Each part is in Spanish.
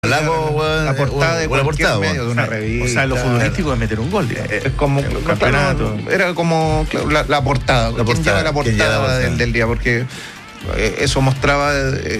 La portada de cualquier medio de una revista. O sea, lo futbolístico es meter un gol. Es como un campeonato. Era como la portada. ¿Quién lleva la portada del día? Porque eso mostraba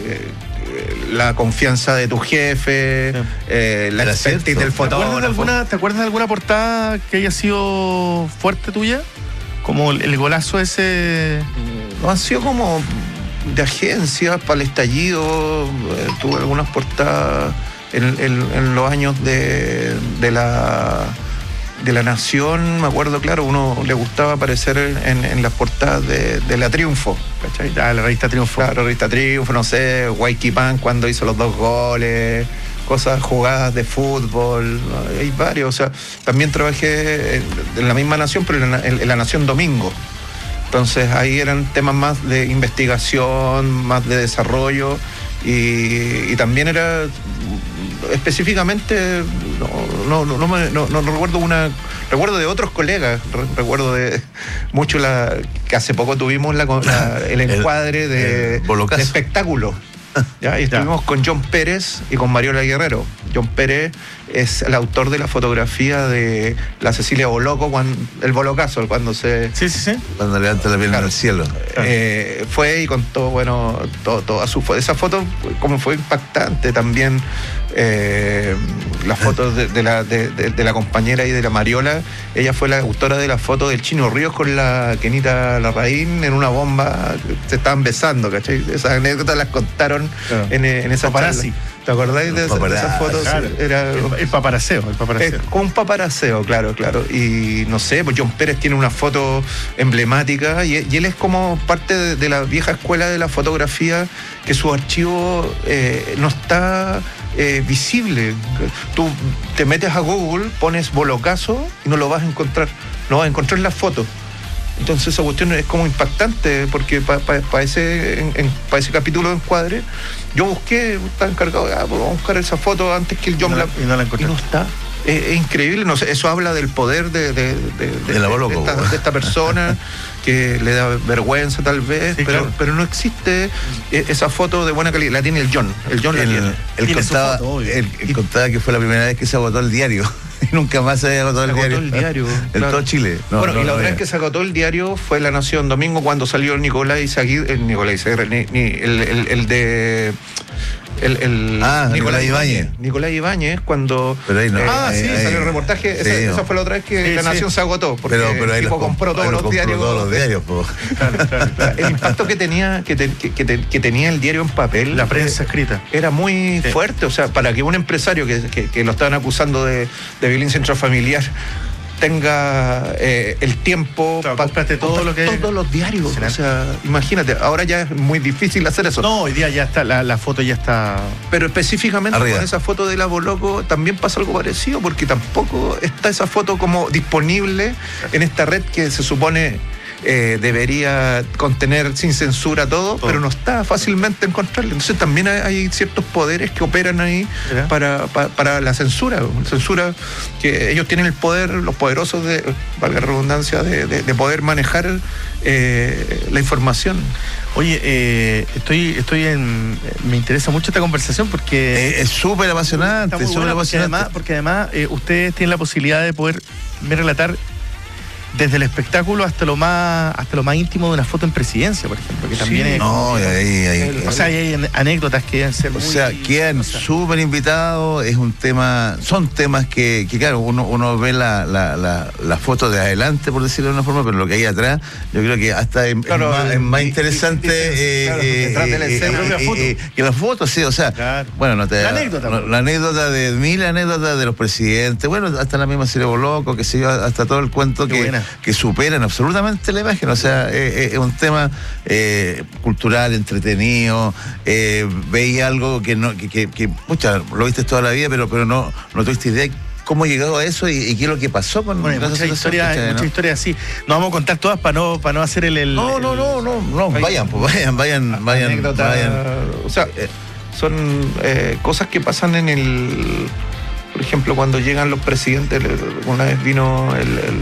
la confianza de tu jefe, la expertise del fotógrafo. ¿Te acuerdas de alguna portada que haya sido fuerte tuya? Como el golazo ese. No, han sido como de agencias para el estallido. Tuve algunas portadas en los años de la Nación. Me acuerdo, claro, uno le gustaba aparecer en las portadas de la Triunfo, ¿cachai? La revista Triunfo. Claro, la revista Triunfo, no sé, Guayquipán cuando hizo los 2 goles, cosas, jugadas de fútbol, hay varios. O sea, también trabajé en la misma Nación, pero en la Nación Domingo. Entonces ahí eran temas más de investigación, más de desarrollo, y también era específicamente, no recuerdo de otros colegas, recuerdo de mucho que hace poco tuvimos el encuadre de espectáculo. ¿Ya? Y estuvimos con John Pérez y con Mariola Guerrero. John Pérez es el autor de la fotografía de la Cecilia Boloco, el Bolocazo, cuando se... Sí. Cuando levanta la pierna al cielo. Fue y contó, bueno, toda su foto. Esa foto como fue impactante también. Las fotos de la compañera y de la Mariola. Ella fue la autora de la foto del Chino Ríos con la Kenita Larraín en una bomba. Se estaban besando, ¿cachai? Esas anécdotas las contaron en esa paparazzi. ¿Te acordáis de esas fotos? Claro. Era el paparaceo. Es como un paparaceo, claro. Y no sé, pues John Pérez tiene una foto emblemática y él es como parte de la vieja escuela de la fotografía, que su archivo no está visible. Tú te metes a Google, pones Bolocazo y no lo vas a encontrar. No vas a encontrar las fotos. Entonces esa cuestión es como impactante, porque para ese capítulo de encuadre yo busqué, estaba encargado, vamos a buscar esa foto antes que el John y no la encontré. Y no está. Es increíble, no sé, eso habla del poder de esta persona que le da vergüenza tal vez, sí, pero no existe esa foto de buena calidad. La tiene el John la tiene. Él contaba que fue la primera vez que se agotó el diario. Y nunca más se había agotado el diario. En todo Chile. Y la otra vez que se agotó el diario fue La Nación Domingo, cuando salió Nicolás Ibáñez, Nicolás Ibáñez. Nicolás Ibáñez, cuando salió el reportaje. Esa fue la otra vez que La Nación se agotó, porque el tipo compró todos los diarios. Claro. El impacto que tenía el diario en papel, la prensa escrita, era muy fuerte. O sea, para que un empresario que lo estaban acusando de violencia intrafamiliar tenga el tiempo para todo lo que todos los diarios. O sea, imagínate, ahora ya es muy difícil hacer eso. No, hoy día ya está, la foto ya está. Pero específicamente arriba. Con esa foto de la Boloco también pasa algo parecido, porque tampoco está esa foto como disponible en esta red que se supone debería contener sin censura todo, pero no está fácilmente encontrarlo. Entonces también hay ciertos poderes que operan ahí para la censura, que ellos tienen el poder, los poderosos, valga la redundancia, de poder manejar la información. Oye, me interesa mucho esta conversación porque es súper apasionante, porque además ustedes tienen la posibilidad de poder relatar desde el espectáculo hasta lo más íntimo de una foto en presidencia, por ejemplo, que también es... No, hay anécdotas que deben ser quedan súper invitados, son temas que claro, uno ve la foto de adelante, por decirlo de una forma, pero lo que hay atrás, yo creo que hasta es más interesante que la foto, sí, o sea, bueno, la anécdota de mí, la anécdota de los presidentes, bueno, hasta la misma Cecilia Boloco, que sé yo, hasta todo el cuento que superan absolutamente la imagen. O sea, es un tema cultural, entretenido. Veis algo que lo viste toda la vida, pero no tuviste idea cómo ha llegado a eso y qué es lo que pasó con muchas historias así. No vamos a contar todas para no hacer el No, vayan. O sea, son cosas que pasan por ejemplo, cuando llegan los presidentes. Una vez vino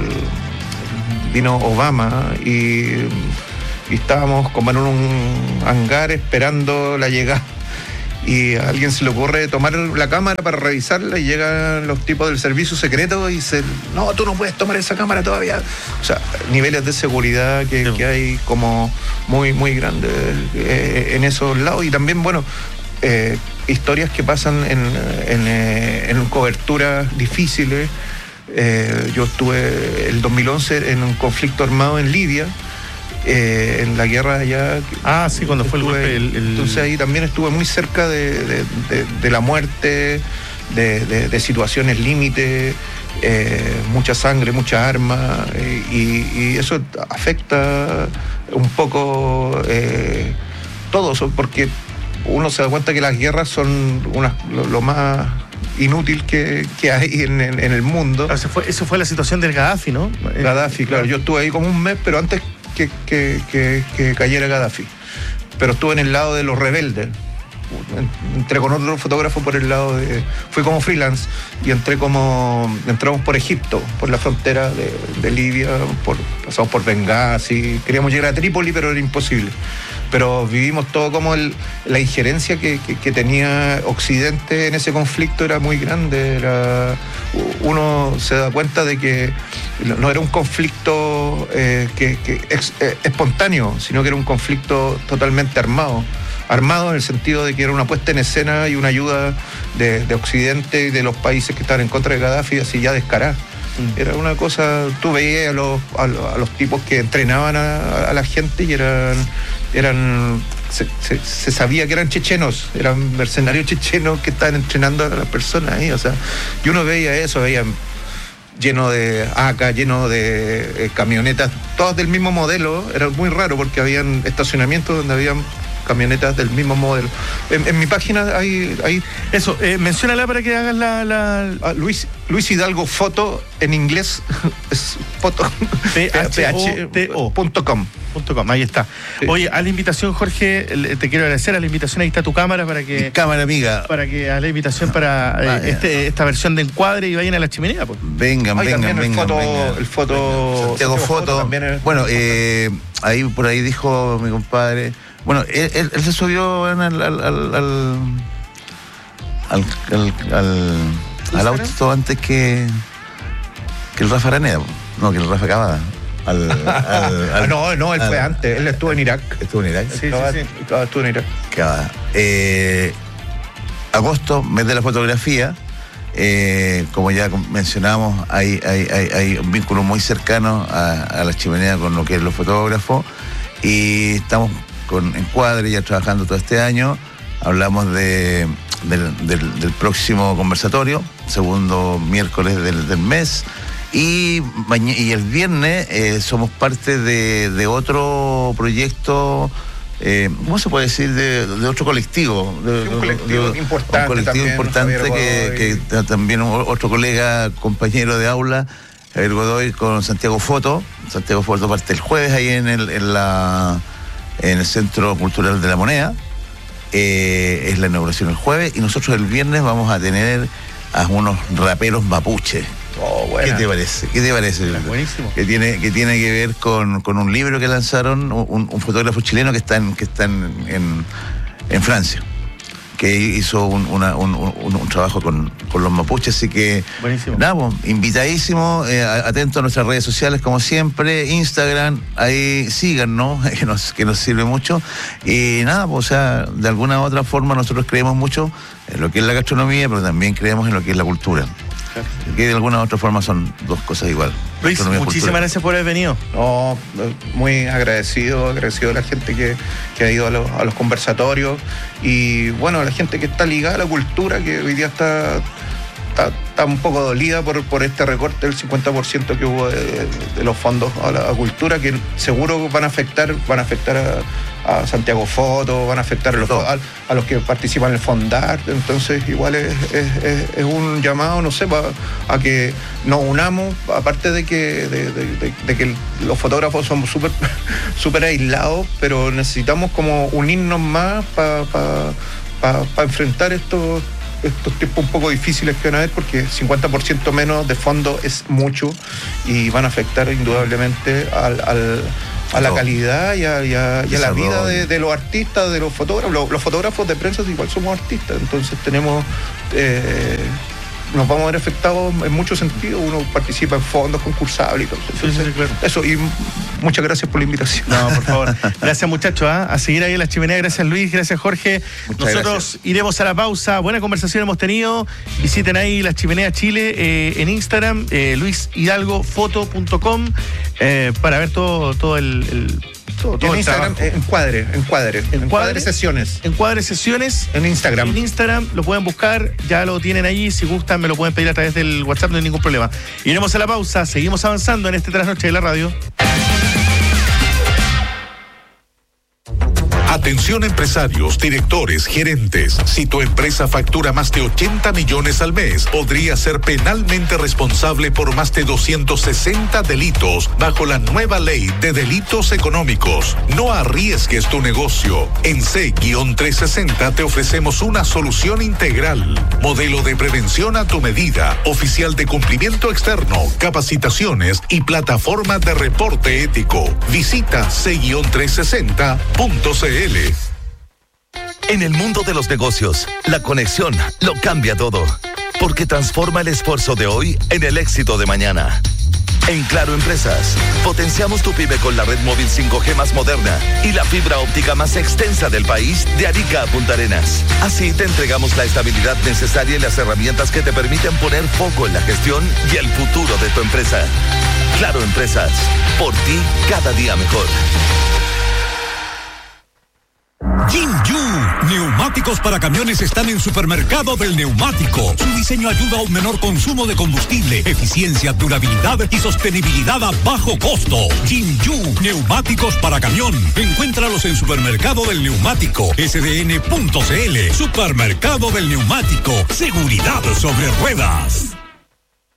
Obama y estábamos como en un hangar esperando la llegada, y a alguien se le ocurre tomar la cámara para revisarla y llegan los tipos del servicio secreto y dicen, no, tú no puedes tomar esa cámara todavía. O sea, niveles de seguridad que hay como muy, muy grandes en esos lados. Y también, bueno, historias que pasan en coberturas difíciles. Yo estuve el 2011 en un conflicto armado en Libia, en la guerra allá. Sí, cuando fue el golpe. Entonces ahí también estuve muy cerca de la muerte, de situaciones límite, mucha sangre, mucha arma, y eso afecta un poco todo eso, porque uno se da cuenta que las guerras son lo más inútil que hay en el mundo. Eso fue la situación del Gaddafi, ¿no? Gaddafi, claro. Yo estuve ahí como un mes, pero antes que cayera Gaddafi. Pero estuve en el lado de los rebeldes. Entré con otro fotógrafo por el lado de... Fui como freelance y entramos por Egipto, por la frontera de Libia, pasamos por Benghazi, queríamos llegar a Trípoli, pero era imposible. Pero vivimos todo como la injerencia que tenía Occidente en ese conflicto era muy grande. Uno se da cuenta de que no era un conflicto espontáneo, sino que era un conflicto totalmente armado. Armado en el sentido de que era una puesta en escena y una ayuda de Occidente y de los países que estaban en contra de Gaddafi, así ya descarada. Era una cosa, tú veías a los tipos que entrenaban a la gente y se sabía que eran chechenos, eran mercenarios chechenos que estaban entrenando a las personas ahí, o sea, y uno veía eso, lleno de AK, lleno de camionetas, todas del mismo modelo. Era muy raro porque habían estacionamientos donde habían camionetas del mismo modelo. En mi página hay eso, menciónala para que hagas Luis Hidalgo Foto, en inglés es foto pho.com. Ahí está. Sí. Oye, a la invitación, Jorge, te quiero agradecer a la invitación. Ahí está tu cámara para que... Mi cámara, amiga. Para que a la invitación para esta versión de encuadre y vayan a la chimenea. Pues. Vengan. El foto Santiago Foto. Bueno, por ahí dijo mi compadre... Bueno, él se subió al auto antes que el Rafa Araneda. No, que el Rafa Cavada. No, él fue antes. Él estuvo en Irak. ¿Estuvo en Irak? Sí. Estuvo en Irak. Cavada. Agosto, mes de la fotografía. Como ya mencionamos, hay un vínculo muy cercano a la chimenea con lo que es los fotógrafos. Y estamos con Encuadre ya trabajando todo este año. Hablamos del próximo conversatorio, segundo miércoles del mes. Y el viernes somos parte de otro proyecto, ¿cómo se puede decir? De otro colectivo. Un colectivo importante. Un colectivo importante que también otro colega, compañero de aula, Javier Godoy, con Santiago Foto. Santiago Foto parte el jueves ahí en el Centro Cultural de la Moneda. Es la inauguración el jueves y nosotros el viernes vamos a tener a unos raperos mapuche. Bueno. ¿Qué te parece? Buenísimo. Que tiene que ver con un libro que lanzaron un fotógrafo chileno que está en Francia, que hizo un trabajo con los mapuches, así que buenísimo. Nada, invitadísimo, atento a nuestras redes sociales como siempre, Instagram, ahí síganos, que nos sirve mucho, y nada, pues, o sea, de alguna u otra forma nosotros creemos mucho en lo que es la gastronomía, pero también creemos en lo que es la cultura. Que de alguna u otra forma son dos cosas igual. Luis, muchísimas gracias por haber venido. No, muy agradecido a la gente que ha ido a los conversatorios y bueno, a la gente que está ligada a la cultura, que hoy día está un poco dolida por este recorte del 50% que hubo de los fondos a la cultura, que seguro van a afectar a Santiago Foto, van a afectar a los que participan en el Fondart. Entonces igual es un llamado, no sé, a que nos unamos, aparte de que los fotógrafos somos súper aislados, pero necesitamos como unirnos más para enfrentar estos tiempos un poco difíciles que van a haber, porque 50% menos de fondo es mucho y van a afectar indudablemente a la calidad y a la vida de los artistas, de los fotógrafos. Los fotógrafos de prensa igual somos artistas, entonces tenemos... nos vamos a ver afectados en muchos sentidos. Uno participa en fondos concursables y todo eso. Entonces, sí, claro. Eso, y muchas gracias por la invitación. No, por favor. Gracias, muchachos, a seguir ahí en la chimenea. Gracias, Luis. Gracias, Jorge. Nosotros iremos a la pausa. Buena conversación hemos tenido. Visiten ahí la Chimenea Chile en Instagram, luishidalgofoto.com, para ver todo el en Instagram, Encuadre Sesiones. Encuadre Sesiones. En Instagram. En Instagram lo pueden buscar, ya lo tienen allí. Si gustan, me lo pueden pedir a través del WhatsApp, no hay ningún problema. Iremos a la pausa, seguimos avanzando en este Trasnoche de la Radio. Atención empresarios, directores, gerentes. Si tu empresa factura más de 80 millones al mes, podría ser penalmente responsable por más de 260 delitos bajo la nueva ley de delitos económicos. No arriesgues tu negocio. En C-360 te ofrecemos una solución integral. Modelo de prevención a tu medida, oficial de cumplimiento externo, capacitaciones y plataforma de reporte ético. Visita C-360.cl. En el mundo de los negocios, la conexión lo cambia todo, porque transforma el esfuerzo de hoy en el éxito de mañana. En Claro Empresas, potenciamos tu pyme con la red móvil 5G más moderna y la fibra óptica más extensa del país, de Arica a Punta Arenas. Así te entregamos la estabilidad necesaria y las herramientas que te permiten poner foco en la gestión y el futuro de tu empresa. Claro Empresas, por ti cada día mejor. Jinju, neumáticos para camiones están en Supermercado del Neumático. Su diseño ayuda a un menor consumo de combustible, eficiencia, durabilidad y sostenibilidad a bajo costo. Jinju, neumáticos para camión. Encuéntralos en Supermercado del Neumático, sdn.cl. Supermercado del Neumático, seguridad sobre ruedas.